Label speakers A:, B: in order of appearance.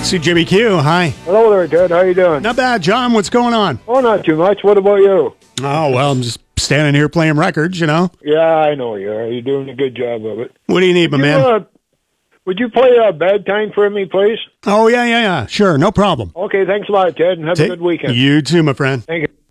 A: See Jimmy Q. Hi.
B: Hello there, Ted. How you doing?
A: Not bad, John. What's going on?
B: Oh, not too much. What about you?
A: Oh, well, I'm just standing here playing records, you know.
B: Yeah, I know you are. You're doing a good job of it.
A: What do you need, my man?
B: Would you play Bad Time for me, please?
A: Oh, yeah. Sure, no problem.
B: Okay, thanks a lot, Ted, and have a good weekend.
A: You too, my friend.
B: Thank you.